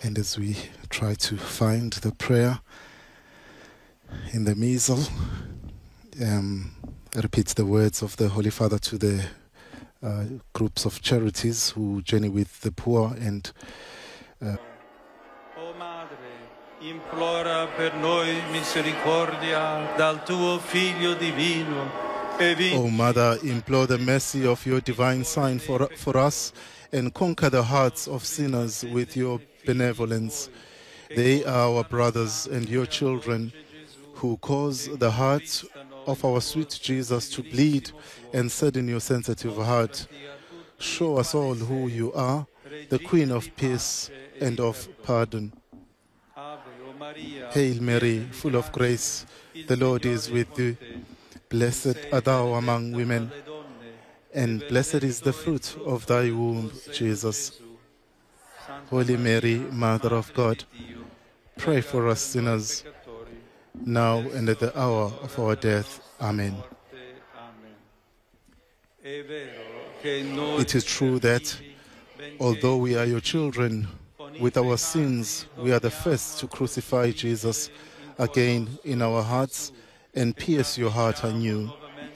And as we try to find the prayer in the Missal, repeat the words of the Holy Father to the groups of charities who journey with the poor and O Madre, implora per noi misericordia dal tuo Figlio divino. O Mother, implore the mercy of your divine Son for us and conquer the hearts of sinners with your benevolence. They are our brothers and your children who cause the heart of our sweet Jesus to bleed and sadden your sensitive heart. Show us all who you are, the Queen of peace and of pardon. Hail Mary, full of grace, the Lord is with thee. Blessed art thou among women, and blessed is the fruit of thy womb, Jesus. Holy Mary, Mother of God, pray for us sinners, now and at the hour of our death. Amen. It is true that, although we are your children, with our sins, we are the first to crucify Jesus again in our hearts and pierce your heart anew.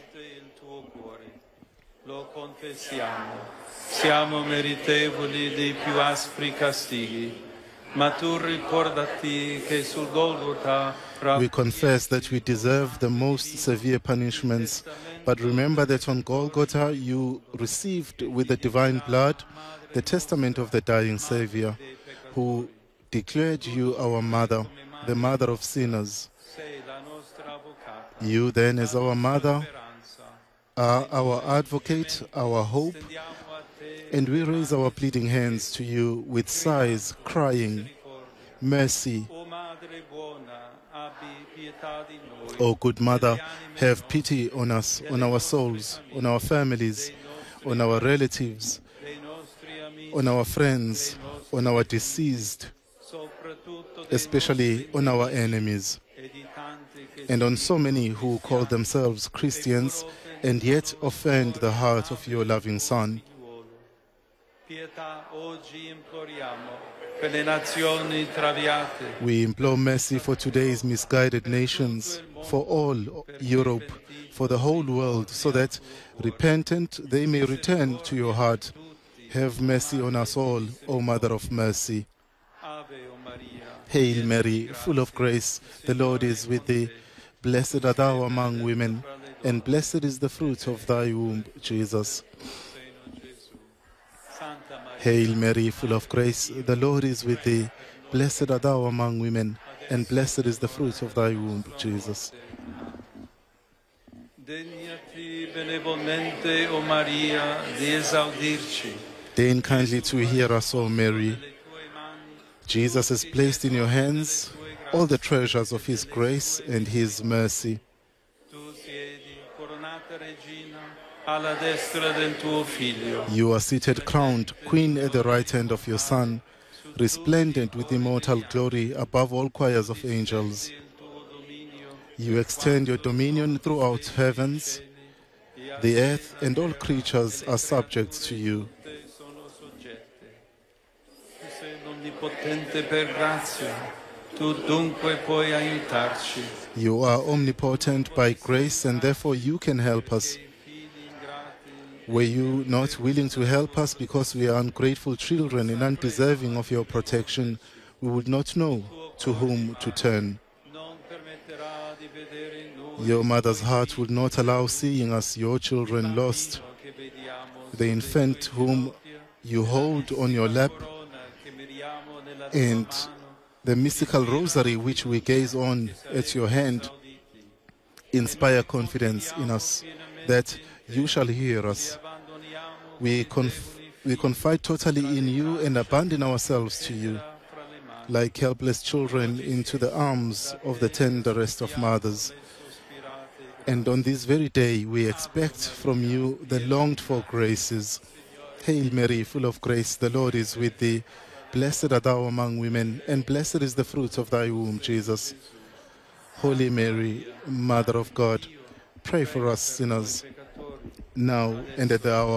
Lo confessiamo. Siamo meritevoli dei più aspri castighi, ma tu ricordati che sul Golgotha we confess that we deserve the most severe punishments, but remember that on Golgotha you received with the divine blood the testament of the dying Savior, who declared you our mother, the mother of sinners. You then, as our mother, are our advocate, our hope, and we raise our pleading hands to you with sighs, crying, mercy. O good Mother, have pity on us, on our souls, on our families, on our relatives, on our friends, on our deceased, especially on our enemies, and on so many who call themselves Christians and yet offend the heart of your loving Son. We implore mercy for today's misguided nations, for all Europe, for the whole world, so that, repentant, they may return to your heart. Have mercy on us all, O Mother of Mercy. Hail Mary, full of grace, the Lord is with thee. Blessed art thou among women, and blessed is the fruit of thy womb, Jesus. Hail Mary, full of grace, the Lord is with thee. Blessed art thou among women, and blessed is the fruit of thy womb, Jesus. Degnati benevolmente, O Maria, di esaudirci. Deign kindly to hear us, O Mary. Jesus has placed in your hands all the treasures of his grace and his mercy. You are seated crowned Queen at the right hand of your Son, resplendent with immortal glory above all choirs of angels. You extend your dominion throughout heavens. The earth and all creatures are subject to you. You are omnipotent by grace, and therefore you can help us. Were you not willing to help us because we are ungrateful children and undeserving of your protection, we would not know to whom to turn. Your mother's heart would not allow seeing us, your children, lost. The infant whom you hold on your lap and the mystical rosary which we gaze on at your hand inspire confidence in us that you shall hear us. We confide totally in you and abandon ourselves to you, like helpless children into the arms of the tenderest of mothers. And on this very day we expect from you the longed-for graces. Hail Mary, full of grace, the Lord is with thee. Blessed art thou among women, and blessed is the fruit of thy womb, Jesus. Holy Mary, Mother of God, pray for us sinners, now and at the hour